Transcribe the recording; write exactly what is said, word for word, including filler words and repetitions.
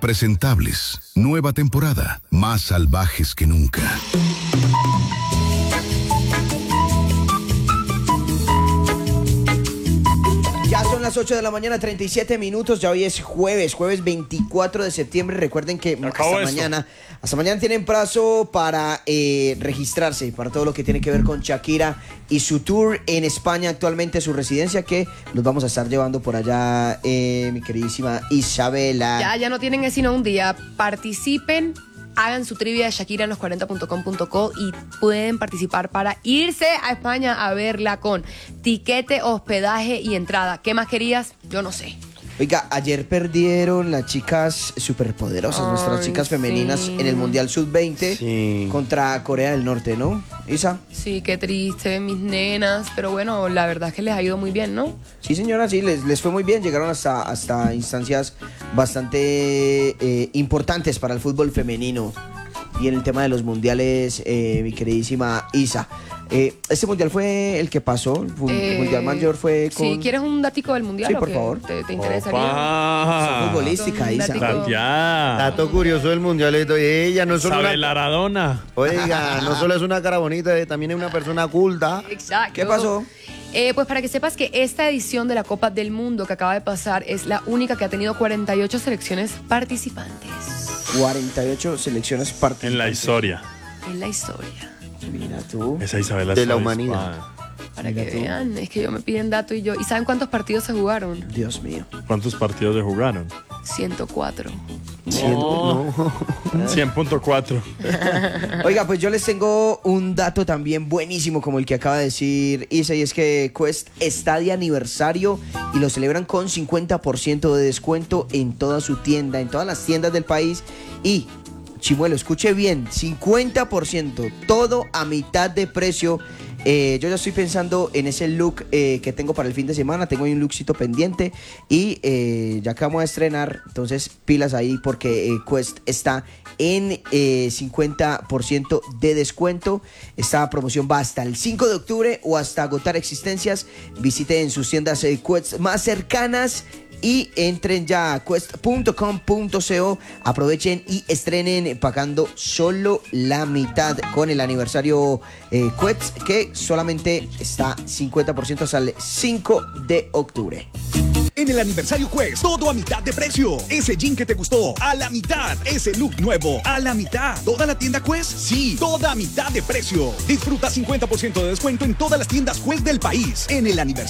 Impresentables. Nueva temporada. Más salvajes que nunca. Ya son las ocho de la mañana, treinta y siete minutos. Ya hoy es jueves, jueves veinticuatro de septiembre. Recuerden que hasta esto. mañana, hasta mañana tienen plazo para eh, registrarse para todo lo que tiene que ver con Shakira y su tour en España, actualmente su residencia, que los vamos a estar llevando por allá, eh, mi queridísima Isabela. Ya, ya no tienen que sino un día. Participen, hagan su trivia de Shakira en los cuarenta punto com punto co y pueden participar para irse a España a verla con tiquete, hospedaje y entrada. ¿Qué más querías? Yo no sé. Oiga, ayer perdieron las chicas superpoderosas, Ay, nuestras chicas femeninas sí. en el Mundial sub veinte Sí. contra Corea del Norte, ¿no? Isa. Sí, qué triste, mis nenas. Pero bueno, la verdad es que les ha ido muy bien, ¿no? Sí, señora, sí, les, les fue muy bien. Llegaron hasta, hasta instancias bastante eh, importantes para el fútbol femenino. Y en el tema de los mundiales, eh, mi queridísima Isa. Eh, este mundial fue el que pasó, el fu- Eh, mundial mayor fue con... Sí, ¿quieres un datico del mundial? Sí, o por qué? favor. ¿Te, te interesaría? Opa. futbolística, Un Isa. datico. Ya. Dato curioso del mundialito. Ella no es solo Sabe una... Maradona. Oiga, no solo es una cara bonita, eh, también es una persona culta. Exacto. ¿Qué pasó? Eh, pues para que sepas que esta edición de la Copa del Mundo que acaba de pasar es la única que ha tenido cuarenta y ocho selecciones participantes cuarenta y ocho selecciones participantes. En la historia. en la historia. Mira tú. Esa Isabela De la sabe humanidad. espada. Para Mira que tú. vean, es que yo me piden dato y yo. ¿Y saben cuántos partidos se jugaron? Dios mío. ¿Cuántos partidos se jugaron? ciento cuatro. No. cien punto cuatro. Oiga, pues yo les tengo un dato también buenísimo como el que acaba de decir Isa, y es que Quest está de aniversario y lo celebran con cincuenta por ciento de descuento en toda su tienda, en todas las tiendas del país. Y, Chimuelo, escuche bien, cincuenta por ciento, todo a mitad de precio. Eh, yo ya estoy pensando en ese look eh, que tengo para el fin de semana. Tengo ahí un lookcito pendiente y eh, ya que vamos a estrenar, entonces pilas ahí porque eh, Quest está en eh, cincuenta por ciento de descuento. Esta promoción va hasta el cinco de octubre o hasta agotar existencias. Visiten sus tiendas eh, Quest más cercanas y entren ya a quest punto com punto co. Aprovechen y estrenen pagando solo la mitad con el aniversario eh, Quest, que solamente está cincuenta por ciento hasta el cinco de octubre. En el aniversario Quest, todo a mitad de precio. Ese jean que te gustó, a la mitad. Ese look nuevo, a la mitad. ¿Toda la tienda Quest? Sí, toda a mitad de precio. Disfruta cincuenta por ciento de descuento en todas las tiendas Quest del país. En el aniversario